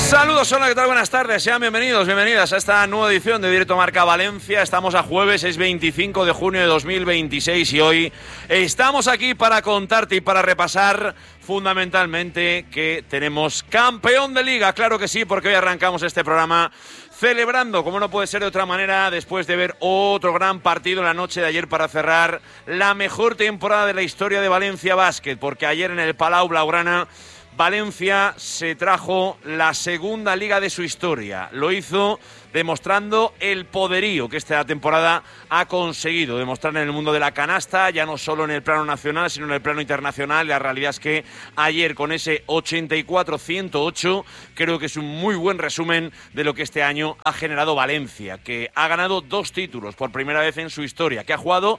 Saludos, hola, ¿qué tal? Buenas tardes, sean bienvenidos, bienvenidas a esta nueva edición de Directo Marca Valencia. Estamos a jueves, es 25 de junio de 2026 y hoy estamos aquí para contarte y para repasar fundamentalmente que tenemos campeón de liga, claro que sí, porque hoy arrancamos este programa celebrando, como no puede ser de otra manera, después de ver otro gran partido en la noche de ayer para cerrar la mejor temporada de la historia de Valencia Basket, porque ayer en el Palau Blaugrana Valencia se trajo la segunda liga de su historia. Lo hizo demostrando el poderío que esta temporada ha conseguido demostrar en el mundo de la canasta, ya no solo en el plano nacional, sino en el plano internacional. La realidad es que ayer, con ese 84-108, creo que es un muy buen resumen de lo que este año ha generado Valencia, que ha ganado 2 títulos por primera vez en su historia, que ha jugado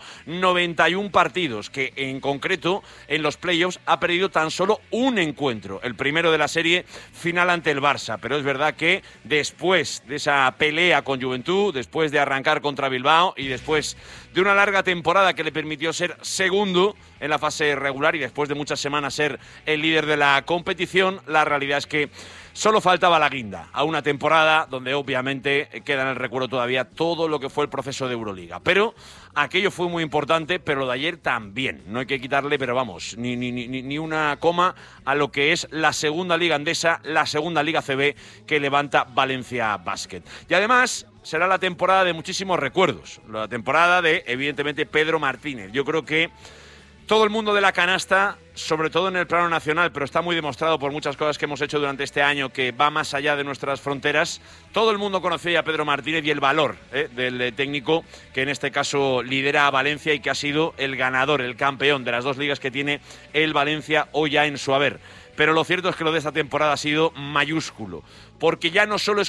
91 partidos, que en concreto en los playoffs ha perdido tan solo un encuentro, el primero de la serie final ante el Barça. Pero es verdad que después de esa pelea con Juventud, después de arrancar contra Bilbao y después de una larga temporada que le permitió ser segundo en la fase regular y después de muchas semanas ser el líder de la competición, la realidad es que solo faltaba la guinda a una temporada donde obviamente queda en el recuerdo todavía todo lo que fue el proceso de Euroliga. Pero aquello fue muy importante, pero lo de ayer también. No hay que quitarle, pero vamos, ni una coma a lo que es la segunda liga andesa, la segunda liga CB que levanta Valencia Basket. Y además será la temporada de muchísimos recuerdos, la temporada de, evidentemente, Pedro Martínez. Yo creo que todo el mundo de la canasta, sobre todo en el plano nacional, pero está muy demostrado por muchas cosas que hemos hecho durante este año, que va más allá de nuestras fronteras. Todo el mundo conocía a Pedro Martínez y el valor del técnico que en este caso lidera a Valencia y que ha sido el ganador, el campeón de las 2 ligas que tiene el Valencia hoy ya en su haber. Pero lo cierto es que lo de esta temporada ha sido mayúsculo, porque ya no solo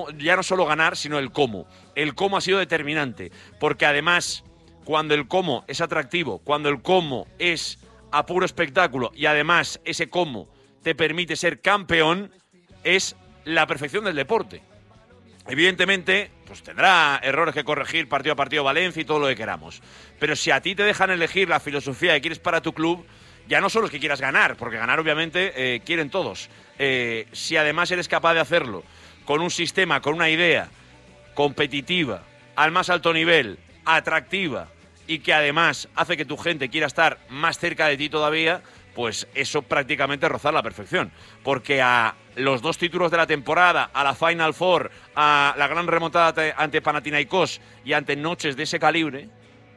ganar, sino el cómo. El cómo ha sido determinante, porque además, cuando el cómo es atractivo, cuando el cómo es a puro espectáculo y además ese cómo te permite ser campeón, es la perfección del deporte. Evidentemente, pues tendrá errores que corregir partido a partido Valencia y todo lo que queramos. Pero si a ti te dejan elegir la filosofía que quieres para tu club, ya no solo es que quieras ganar, porque ganar obviamente quieren todos. Si además eres capaz de hacerlo con un sistema, con una idea competitiva, al más alto nivel, atractiva, y que además hace que tu gente quiera estar más cerca de ti todavía, pues eso prácticamente rozar la perfección. Porque a los 2 títulos de la temporada, a la Final Four, a la gran remontada ante Panathinaikos y ante noches de ese calibre,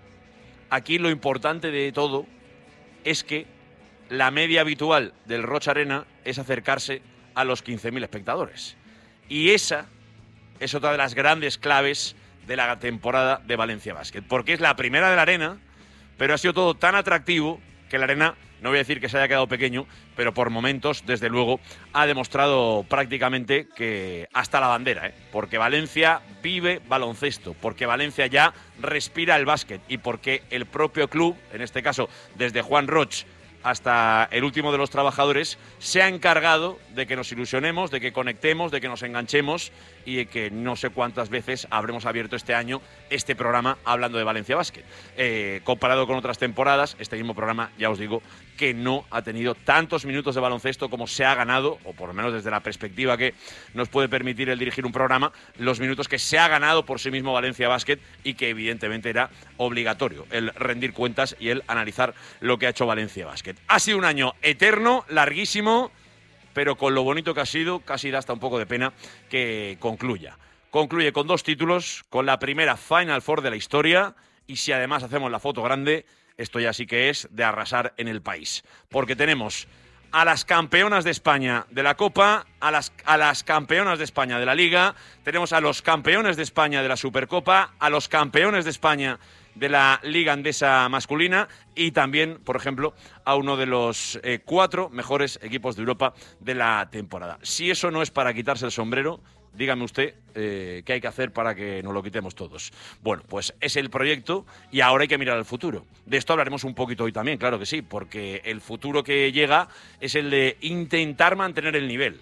aquí lo importante de todo es que la media habitual del Roch Arena es acercarse a los 15.000 espectadores. Y esa es otra de las grandes claves de la temporada de Valencia Basket, porque es la primera de la arena, pero ha sido todo tan atractivo que la arena, no voy a decir que se haya quedado pequeño, pero por momentos, desde luego, ha demostrado prácticamente que hasta la bandera, porque Valencia vive baloncesto, porque Valencia ya respira el básquet y porque el propio club, en este caso desde Juan Roch hasta el último de los trabajadores, se ha encargado de que nos ilusionemos, de que conectemos, de que nos enganchemos y de que no sé cuántas veces habremos abierto este año este programa hablando de Valencia Basket. Comparado con otras temporadas, este mismo programa, ya os digo, que no ha tenido tantos minutos de baloncesto como se ha ganado, o por lo menos desde la perspectiva que nos puede permitir el dirigir un programa, los minutos que se ha ganado por sí mismo Valencia Basket y que evidentemente era obligatorio el rendir cuentas y el analizar lo que ha hecho Valencia Basket. Ha sido un año eterno, larguísimo, pero con lo bonito que ha sido, casi da hasta un poco de pena que concluya. Concluye con 2 títulos, con la primera Final Four de la historia, y si además hacemos la foto grande, esto ya sí que es de arrasar en el país. Porque tenemos a las campeonas de España de la Copa, a las campeonas de España de la Liga, tenemos a los campeones de España de la Supercopa, a los campeones de España de la Liga Andesa masculina y también, por ejemplo, a uno de los 4 mejores equipos de Europa de la temporada. Si eso no es para quitarse el sombrero, dígame usted qué hay que hacer para que nos lo quitemos todos. Bueno, pues es el proyecto y ahora hay que mirar al futuro. De esto hablaremos un poquito hoy también, claro que sí, porque el futuro que llega es el de intentar mantener el nivel.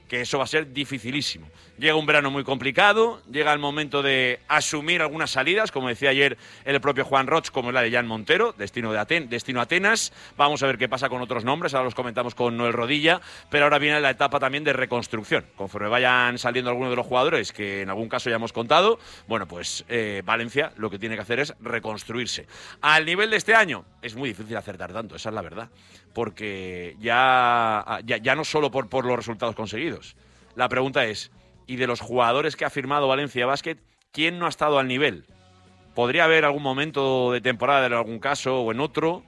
que eso va a ser dificilísimo. Llega un verano muy complicado, llega el momento de asumir algunas salidas, como decía ayer el propio Juan Roch, como es la de Jan Montero, destino Atenas. Vamos a ver qué pasa con otros nombres, ahora los comentamos con Noel Rodilla, pero ahora viene la etapa también de reconstrucción. Conforme vayan saliendo algunos de los jugadores, que en algún caso ya hemos contado, bueno, pues Valencia lo que tiene que hacer es reconstruirse. Al nivel de este año, es muy difícil acertar tanto, esa es la verdad, porque ya no solo por los resultados conseguidos. La pregunta es, ¿y de los jugadores que ha firmado Valencia Basket, quién no ha estado al nivel? Podría haber algún momento de temporada en algún caso o en otro,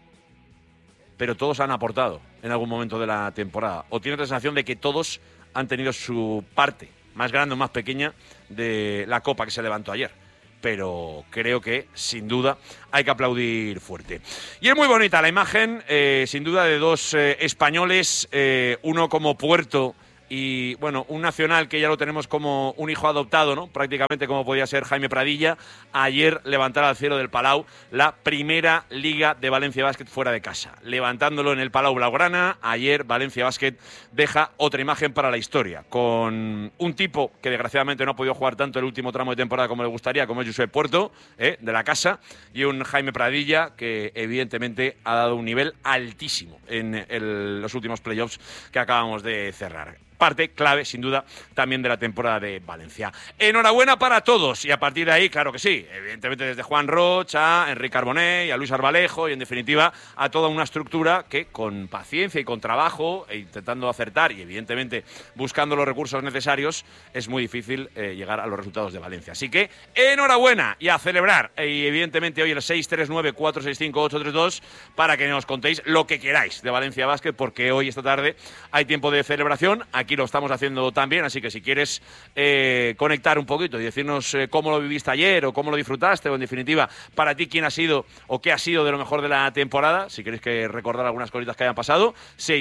pero todos han aportado en algún momento de la temporada. ¿O tienes la sensación de que todos han tenido su parte, más grande o más pequeña, de la copa que se levantó ayer? Pero creo que, sin duda, hay que aplaudir fuerte. Y es muy bonita la imagen, sin duda, de dos españoles, uno como Puerto y, bueno, un nacional que ya lo tenemos como un hijo adoptado, ¿no? Prácticamente como podía ser Jaime Pradilla. Ayer levantar al cielo del Palau la primera liga de Valencia Basket fuera de casa. Levantándolo en el Palau Blaugrana, ayer Valencia Basket deja otra imagen para la historia, con un tipo que desgraciadamente no ha podido jugar tanto el último tramo de temporada como le gustaría, como es Josep Puerto, de la casa, y un Jaime Pradilla que evidentemente ha dado un nivel altísimo en los últimos playoffs que acabamos de cerrar. Parte clave, sin duda, también de la temporada de Valencia. Enhorabuena para todos. Y a partir de ahí, claro que sí, evidentemente desde Juan Rocha, a Enrique Carbonet y a Luis Arbalejo y, en definitiva, a toda una estructura que, con paciencia y con trabajo, e intentando acertar y, evidentemente, buscando los recursos necesarios, es muy difícil llegar a los resultados de Valencia. Así que, enhorabuena y a celebrar. Y, evidentemente, hoy el 639-465-832 para que nos contéis lo que queráis de Valencia Basket, porque hoy, esta tarde, hay tiempo de celebración. Aquí lo estamos haciendo también, así que si quieres conectar un poquito y decirnos cómo lo viviste ayer o cómo lo disfrutaste, o en definitiva, para ti quién ha sido o qué ha sido de lo mejor de la temporada, si queréis que recordar algunas cositas que hayan pasado,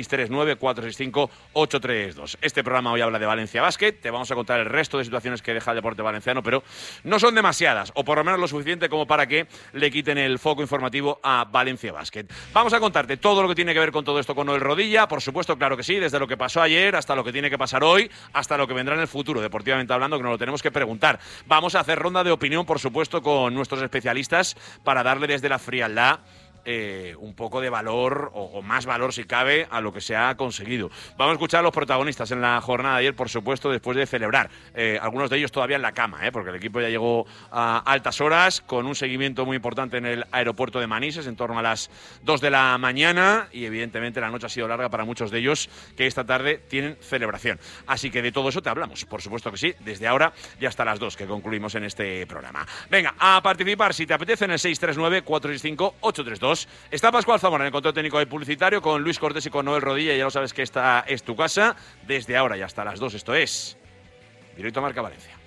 639-465-832. Este programa hoy habla de Valencia Basket, te vamos a contar el resto de situaciones que deja el deporte valenciano, pero no son demasiadas, o por lo menos lo suficiente como para que le quiten el foco informativo a Valencia Basket. Vamos a contarte todo lo que tiene que ver con todo esto con Noel Rodilla, por supuesto, claro que sí, desde lo que pasó ayer hasta lo que tiene que pasar hoy, hasta lo que vendrá en el futuro, deportivamente hablando, que nos lo tenemos que preguntar. Vamos a hacer ronda de opinión, por supuesto, con nuestros especialistas para darle desde la frialdad un poco de valor, o más valor si cabe, a lo que se ha conseguido. Vamos a escuchar a los protagonistas en la jornada de ayer, por supuesto, después de celebrar. Algunos de ellos todavía en la cama, porque el equipo ya llegó a altas horas, con un seguimiento muy importante en el aeropuerto de Manises, en torno a las 2 de la mañana, y evidentemente la noche ha sido larga para muchos de ellos, que esta tarde tienen celebración. Así que de todo eso te hablamos, por supuesto que sí, desde ahora y hasta las 2 que concluimos en este programa. Venga, a participar si te apetece en el 639-465-832. Está Pascual Zamora en el control técnico y publicitario, con Luis Cortés y con Noel Rodilla. Ya lo sabes que esta es tu casa. Desde ahora y hasta las 2, esto es Directo Marca Valencia.